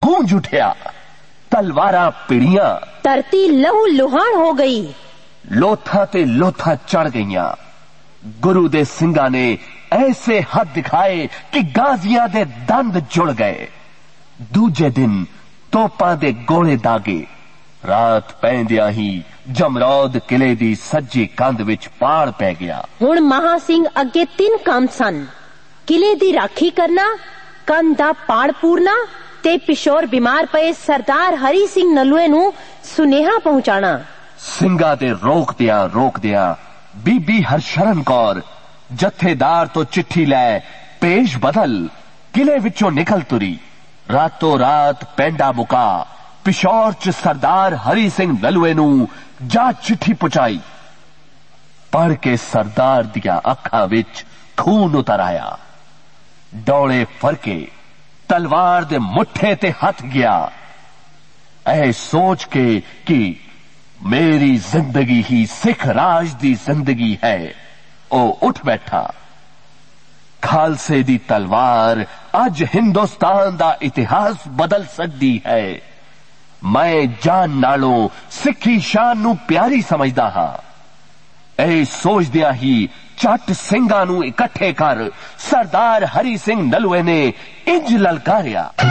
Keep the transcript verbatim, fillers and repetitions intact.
गूंज उठिया, तलवारां पिड़ियां, धरती लहू लुहान हो गई, लोथा ते लोथा चढ़ गईयां। गुरु दे सिंगा ने ऐसे हथ दिखाए कि गाजियां दे दंद जुड़ गए। दूजे दिन तोपां दे गोले दागे। रात पैंदियां ही जमरौद किले दी सज्जी कंध विच पाड़ पै गया। हुण महा सिंह अगे तीन काम सन, किले दी राखी करना, कंध दा पाड़ पूरना ते पिछोर बीमार पए सरदार हरी सिंह नलूए नूं सुनेहा पहुंचाना। ਸਿੰਘਾਂ ਦੇ ਰੋਕਦਿਆਂ ਰੋਕਦਿਆਂ ਬੀਬੀ ਹਰਸ਼ਰਨ ਕੌਰ ਜਥੇਦਾਰ ਤੋਂ ਚਿੱਠੀ ਲੈ ਪੇਸ਼ ਬਦਲ ਕਿਲੇ ਵਿੱਚੋਂ ਨਿਕਲ ਤੁਰੀ। ਰਾਤੋਂ ਰਾਤ ਪੈਂਡਾ ਮੁਕਾ ਪਿਸ਼ੌਰ ਚ ਸਰਦਾਰ ਹਰੀ ਸਿੰਘ ਨਲੂਏ ਨੂੰ ਜਾ ਚਿੱਠੀ ਪਹੁੰਚਾਈ। ਪੜ੍ਹ ਕੇ ਸਰਦਾਰ ਦੀਆਂ ਅੱਖਾਂ ਵਿੱਚ ਖੂਨ ਉਤਰ ਆਇਆ। ਡੌਲੇ ਫਰਕੇ ਤਲਵਾਰ ਦੇ ਮੁੱਠੇ ਤੇ ਹੱਥ ਗਿਆ। ਇਹ ਸੋਚ ਕੇ ਕਿ मेरी जिंदगी ही सिख राज दी जिंदगी है, ओ उठ बैठा। खालसे दी तलवार अज हिंदुस्तान दा इतिहास बदल सकती है। मैं जान नालों सिखी शान नू प्यारी समझदा हां। ए सोचदियां ही चट ਸਿੰਘਾਂ ਨੂੰ इकट्ठे कर सरदार हरी सिंह नलूए ने इंज ललकारिया।